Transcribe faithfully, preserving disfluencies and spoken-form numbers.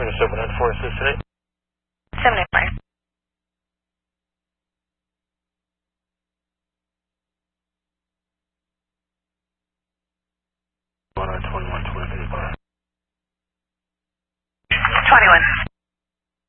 seven nine four, assist today. seven eight four. one nine twenty-one twenty-three bar. twenty-one.